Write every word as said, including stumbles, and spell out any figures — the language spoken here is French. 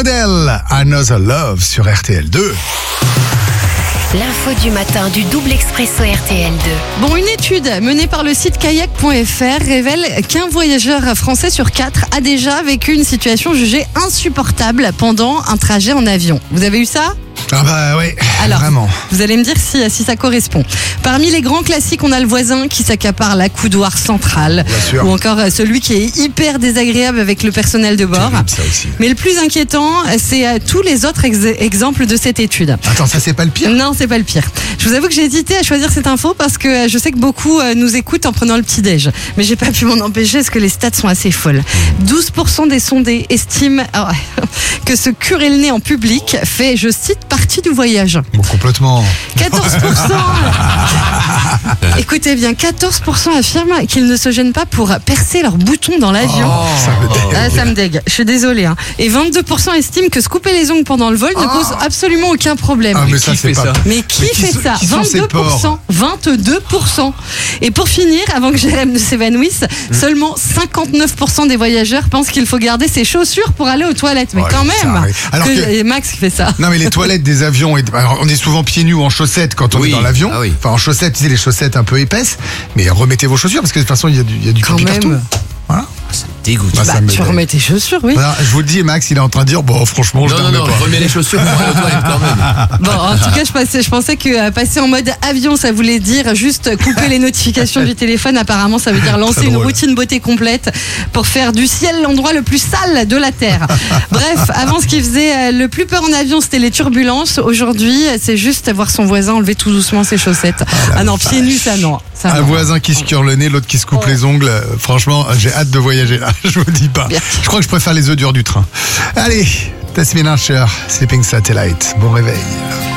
Adele, Another Love sur R T L deux. L'info du matin du double expresso R T L deux. Bon, une étude menée par le site kayak point f r révèle qu'un voyageur français sur quatre a déjà vécu une situation jugée insupportable pendant un trajet en avion. Vous avez eu ça ? Ah bah oui, Alors, vraiment. Vous allez me dire si, si ça correspond. Parmi les grands classiques, on a le voisin qui s'accapare la coudoir centrale. Bien sûr. Ou encore celui qui est hyper désagréable avec le personnel de bord. Terrible, ça aussi. Mais le plus inquiétant, c'est tous les autres ex- exemples de cette étude. Attends, ça c'est pas le pire ? Non, c'est pas le pire. Je vous avoue que j'ai hésité à choisir cette info parce que je sais que beaucoup nous écoutent en prenant le petit-déj. Mais j'ai pas pu m'en empêcher parce que les stats sont assez folles. douze pour cent des sondés estiment que se curer le nez en public fait, je cite, partie du voyage. Bon, complètement. quatorze pour cent Écoutez bien, quatorze pour cent affirment qu'ils ne se gênent pas pour percer leurs boutons dans l'avion. Ça me dégue. Ah, ça me dégue, je suis désolée. Hein. Et vingt-deux pour cent estiment que se couper les ongles pendant le vol ne pose absolument aucun problème. Ah, mais ça qui c'est fait pas. ça Mais qui Mais qui fait sont- ça qui sont ces vingt-deux pour cent. vingt-deux pour cent. Et pour finir, avant que Jérém ne s'évanouisse, Mmh. seulement cinquante-neuf pour cent des voyageurs pensent qu'il faut garder ses chaussures pour aller aux toilettes. Mais Ouais, quand ça même arrive. Alors que- que- Et Max qui fait ça. Non mais les toilettes des avions, et- alors, on est souvent pieds nus ou en chaussettes quand on Oui. est dans l'avion. Ah oui. Enfin en chaussettes, tu sais les chaussettes un peu épaisses. Mais remettez vos chaussures parce que de toute façon il y a du, il y a du Quand pipi même. partout. Voilà. Ça me dégoûte. Bah, ça Bah, me tu dégue. remets tes chaussures, oui. Voilà, je vous le dis, Max, il est en train de dire bon franchement je Non, non, dormais non, pas. remets les chaussures pour aller aux toilettes quand même. Bon, en tout cas, je pensais, je pensais que euh, passer en mode avion, ça voulait dire juste couper les notifications du téléphone. Apparemment, ça veut dire lancer Très une drôle. routine beauté complète pour faire du ciel l'endroit le plus sale de la Terre. Bref, avant, ce qui faisait euh, le plus peur en avion, c'était les turbulences. Aujourd'hui, c'est juste voir son voisin enlever tout doucement ses chaussettes. Ah non, pieds nus, ça non. Ça, Un non. voisin qui se cure le nez, l'autre qui se coupe Oh. les ongles. Euh, Franchement, j'ai hâte de voyager là. Je vous dis pas. Bien. Je crois que je préfère les œufs durs du train. Allez, Tasmin Archer, Sleeping Satellite. Bon réveil.